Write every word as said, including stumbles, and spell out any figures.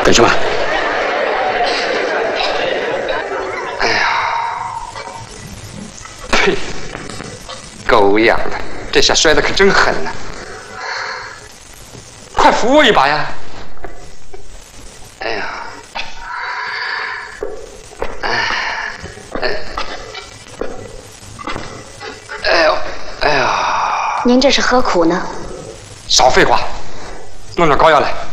干什么？ 哎呀，呸！狗养的，这下摔得可真狠呐！快扶我一把呀！哎呀，哎，哎，哎呦，哎呀！ 您这是何苦呢？ 少废话，弄点膏药来。